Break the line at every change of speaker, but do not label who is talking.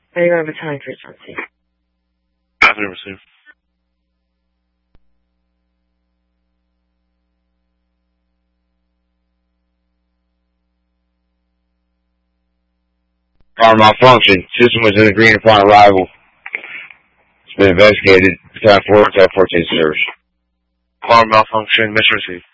Are you on battalion frequency?
After received.
Car malfunction. System was in the green upon arrival. It's been investigated. Battalion 4, Battalion 14 service.
Car malfunction, mission received.